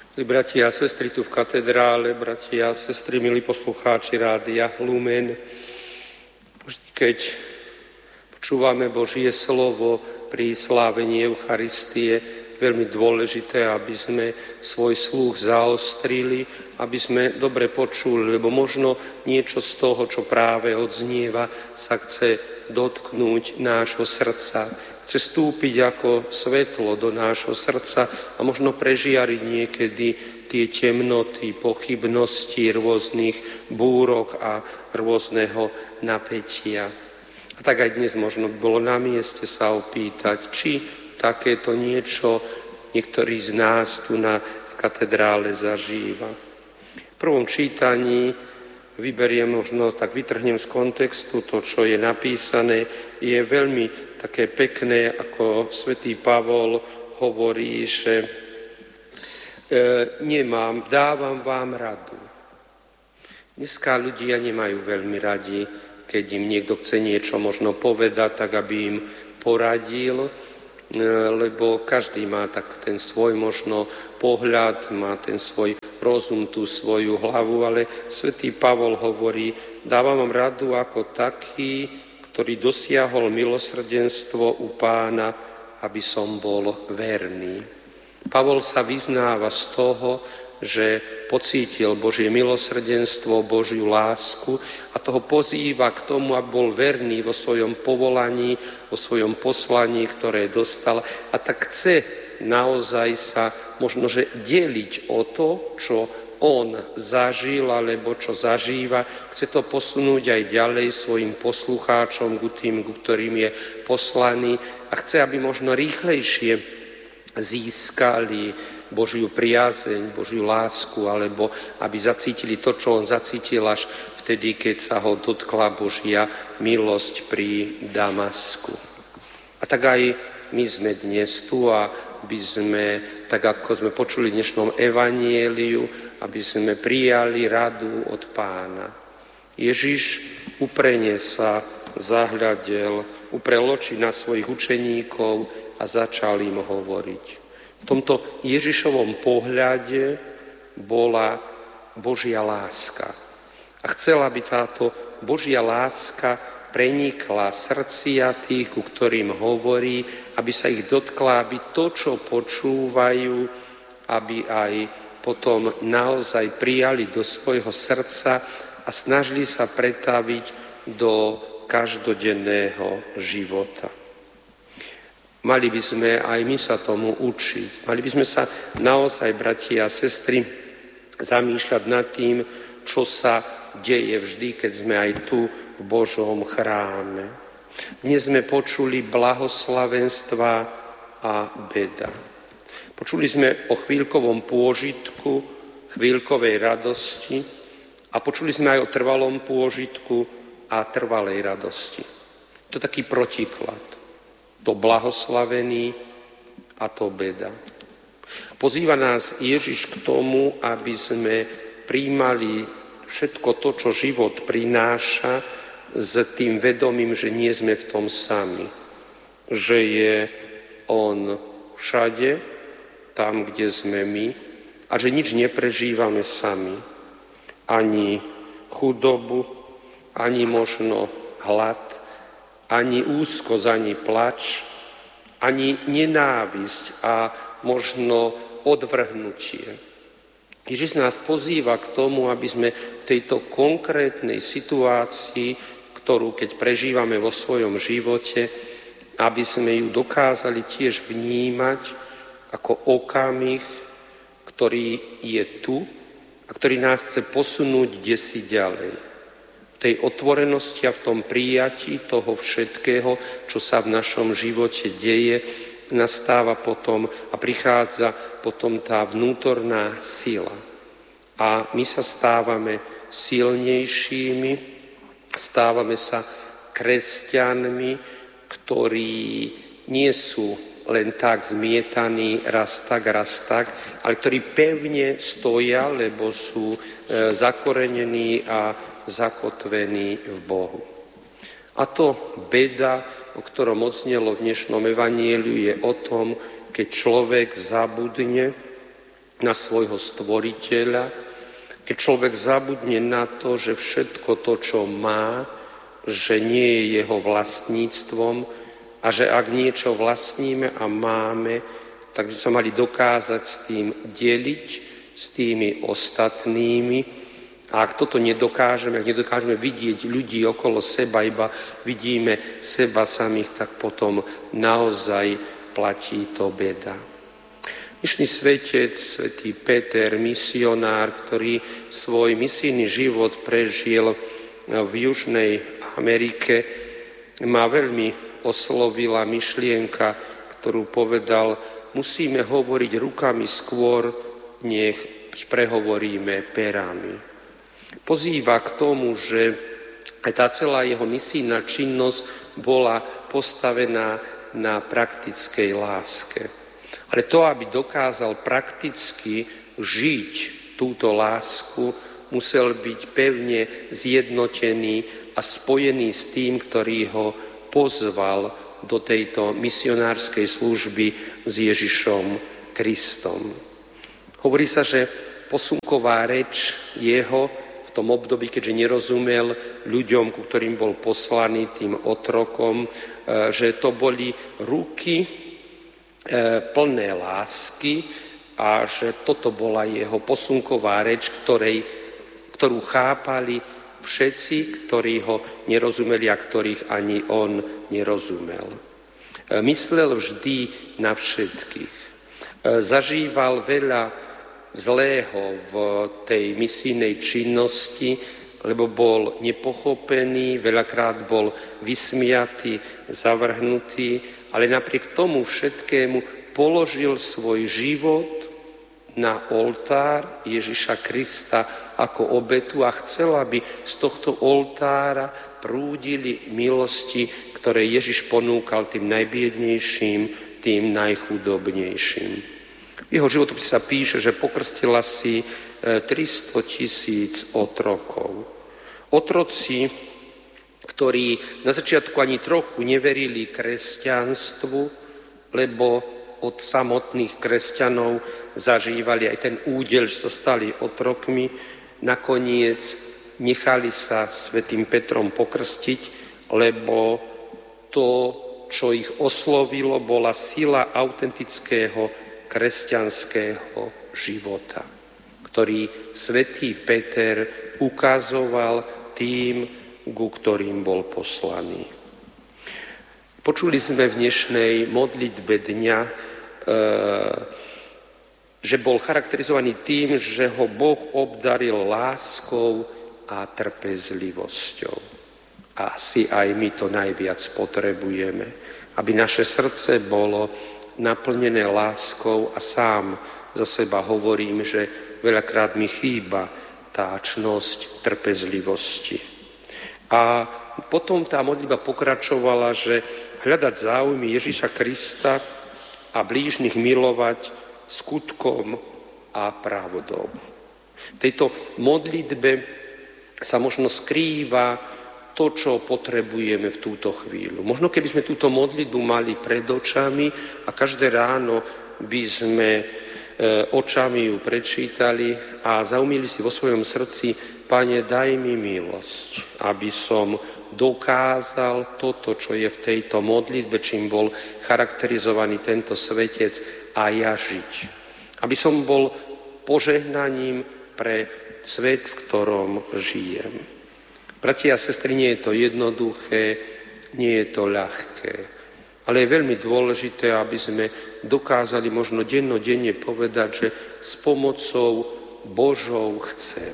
Bratia a sestry tu v katedrále, bratia a sestry, milí poslucháči Rádia Lumen, vždy, keď počúvame Božie slovo pri slávení Eucharistie, veľmi dôležité, aby sme svoj sluch zaostrili, aby sme dobre počuli, lebo možno niečo z toho, čo práve odznieva, sa chce dotknúť nášho srdca. Chce vstúpiť ako svetlo do nášho srdca a možno prežiariť niekedy tie temnoty, pochybnosti, rôznych búrok a rôzneho napätia. A tak aj dnes možno bolo na mieste sa opýtať, či takéto niečo niektorý z nás tu v katedrále zažíva. V prvom čítaní vyberiem, možno tak vytrhnem z kontextu to, čo je napísané, je veľmi také pekné, ako svätý Pavol hovorí, že dávam vám radu. Dneska ľudia nemajú veľmi radi, keď im niekto chce niečo možno povedať, tak aby im poradil, lebo každý má tak ten svoj možno pohľad, má ten svoj rozum, tú svoju hlavu, ale svätý Pavol hovorí, dávam vám radu ako taký, ktorý dosiahol milosrdenstvo u Pána, aby som bol verný. Pavol sa vyznáva z toho, že pocítil Božie milosrdenstvo, Božiu lásku a toho pozýva k tomu, aby bol verný vo svojom povolaní, vo svojom poslaní, ktoré dostal. A tak chce naozaj sa možno, že deliť o to, čo on zažil alebo čo zažíva. Chce to posunúť aj ďalej svojim poslucháčom, ku ktorým je poslaný a chce, aby možno rýchlejšie získali Božiu priazeň, Božiu lásku, alebo aby zacítili to, čo on zacítil až vtedy, keď sa ho dotkla Božia milosť pri Damasku. A tak aj my sme dnes tu, aby sme, tak ako sme počuli v dnešnom evanjeliu, aby sme prijali radu od Pána. Ježiš uprene sa zahľadel, uprel oči na svojich učeníkov a začal im hovoriť. V tomto Ježišovom pohľade bola Božia láska. A chcela, aby táto Božia láska prenikla srdcia tých, ku ktorým hovorí, aby sa ich dotkla, aby to, čo počúvajú, aby aj potom naozaj prijali do svojho srdca a snažili sa pretaviť do každodenného života. Mali by sme aj my sa tomu učiť. Mali by sme sa naozaj, bratia a sestry, zamýšľať nad tým, čo sa deje vždy, keď sme aj tu v Božom chráme. Dnes sme počuli blahoslavenstva a beda. Počuli sme o chvíľkovom pôžitku, chvíľkovej radosti a počuli sme aj o trvalom pôžitku a trvalej radosti. To je taký protiklad. To blahoslavený a to beda. Pozýva nás Ježiš k tomu, aby sme prijímali všetko to, čo život prináša, s tým vedomím, že nie sme v tom sami. Že je on všade, tam, kde sme my, a že nič neprežívame sami. Ani chudobu, ani možno hlad, ani úzkosť, ani plač, ani nenávisť a možno odvrhnutie. Ježiš nás pozýva k tomu, aby sme v tejto konkrétnej situácii, ktorú keď prežívame vo svojom živote, aby sme ju dokázali tiež vnímať ako okamih, ktorý je tu a ktorý nás chce posunúť kdesi ďalej. Tej otvorenosti a v tom prijatí toho všetkého, čo sa v našom živote deje, nastáva potom a prichádza potom tá vnútorná sila. A my sa stávame silnejšími, stávame sa kresťanmi, ktorí nie sú len tak zmietaní raz tak, ale ktorí pevne stoja, lebo sú zakorenení a zakotvení v Bohu. A to beda, o ktorom odznelo v dnešnom evanjeliu, je o tom, keď človek zabudne na svojho stvoriteľa, keď človek zabudne na to, že všetko to, čo má, že nie je jeho vlastníctvom a že ak niečo vlastníme a máme, tak by sme mali dokázať s tým deliť s tými ostatnými. A ak toto nedokážeme, ak nedokážeme vidieť ľudí okolo seba, iba vidíme seba samých, tak potom naozaj platí to beda. Dnešný svetec, svätý Peter, misionár, ktorý svoj misijný život prežil v Južnej Amerike, ma veľmi oslovila myšlienka, ktorú povedal: musíme hovoriť rukami skôr, nech prehovoríme perami. Pozýva k tomu, že tá celá jeho misijná činnosť bola postavená na praktickej láske. Ale to, aby dokázal prakticky žiť túto lásku, musel byť pevne zjednotený a spojený s tým, ktorý ho pozval do tejto misionárskej služby s Ježišom Kristom. Hovorí sa, že posunková reč jeho v tom období, keďže nerozumel ľuďom, ku ktorým bol poslaný, tým otrokom, že to boli ruky plné lásky a že toto bola jeho posunková reč, ktorú chápali všetci, ktorí ho nerozumeli a ktorých ani on nerozumel. Myslel vždy na všetkých. Zažíval veľa zlého v tej misijnej činnosti, lebo bol nepochopený, veľakrát bol vysmiatý, zavrhnutý, ale napriek tomu všetkému položil svoj život na oltár Ježiša Krista ako obetu a chcel, aby z tohto oltára prúdili milosti, ktoré Ježiš ponúkal tým najbiednejším, tým najchudobnejším. V jeho životopise sa píše, že pokrstil asi 300 000 otrokov. Otroci, ktorí na začiatku ani trochu neverili kresťanstvu, lebo od samotných kresťanov zažívali aj ten údel, že sa stali otrokmi, nakoniec nechali sa svätým Petrom pokrstiť, lebo to, čo ich oslovilo, bola sila autentického kresťanského života, ktorý svätý Peter ukazoval tým, ku ktorým bol poslaný. Počuli sme v dnešnej modlitbe dňa, že bol charakterizovaný tým, že ho Boh obdaril láskou a trpezlivosťou. A asi aj my to najviac potrebujeme, aby naše srdce bolo naplnené láskou a sám za seba hovorím, že veľakrát mi chýba tá čnosť trpezlivosti. A potom tá modlitba pokračovala, že hľadať záujmy Ježiša Krista a blížnych milovať skutkom a pravdou. V tejto modlitbe sa možno skrýva to, čo potrebujeme v túto chvíľu. Možno keby sme túto modlitbu mali pred očami a každé ráno by sme očami ju prečítali a zaumili si vo svojom srdci: Pane, daj mi milosť, aby som dokázal toto, čo je v tejto modlitbe, čím bol charakterizovaný tento svetec, a ja žiť. Aby som bol požehnaním pre svet, v ktorom žijem. Bratia a sestry, nie je to jednoduché, nie je to ľahké, ale je veľmi dôležité, aby sme dokázali možno dennodenne povedať, že s pomocou Božou chcem.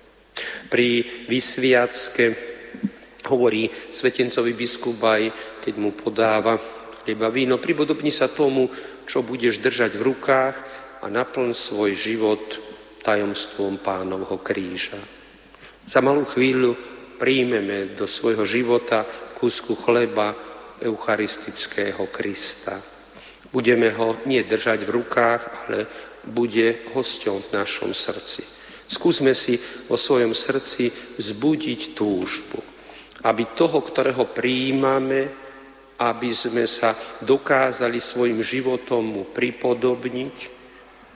Pri vysviacke hovorí svetencový biskup aj, keď mu podáva chlieba víno: pripodobni sa tomu, čo budeš držať v rukách, a naplň svoj život tajomstvom Pánovho kríža. Za malú chvíľu príjmeme do svojho života kúsku chleba eucharistického Krista. Budeme ho nie držať v rukách, ale bude hosťom v našom srdci. Skúsme si vo svojom srdci vzbudiť túžbu, aby toho, ktorého prijímame, aby sme sa dokázali svojim životom mu pripodobniť a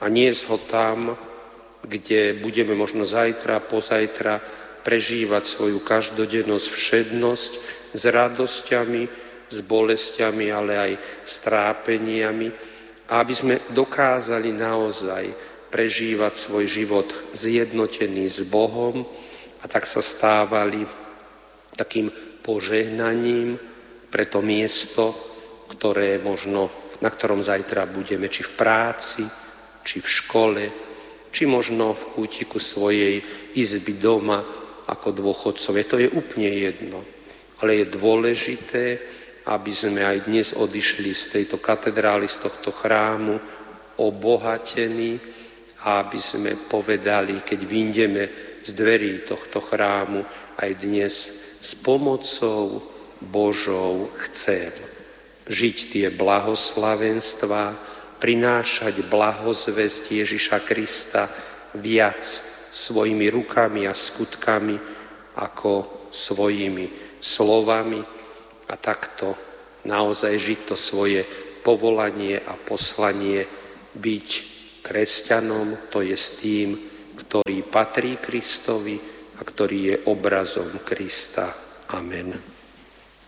a niesť ho tam, kde budeme možno zajtra, pozajtra prežívať svoju každodennosť, všednosť s radosťami, s bolestiami, ale aj s trápeniami, a aby sme dokázali naozaj prežívať svoj život zjednotený s Bohom a tak sa stávali takým požehnaním pre to miesto, ktoré možno, na ktorom zajtra budeme, či v práci, či v škole, či možno v kútiku svojej izby doma ako dôchodcovia. To je úplne jedno. Ale je dôležité, aby sme aj dnes odišli z tejto katedrály, z tohto chrámu obohatení, a aby sme povedali, keď vyjdeme z dverí tohto chrámu aj dnes, s pomocou Božou chcem žiť tie blahoslavenstvá, prinášať blahozvesť Ježiša Krista viac svojimi rukami a skutkami ako svojimi slovami, a takto naozaj žiť to svoje povolanie a poslanie, byť kresťanom, to je s tým, ktorý patrí Kristovi a ktorý je obrazom Krista. Amen.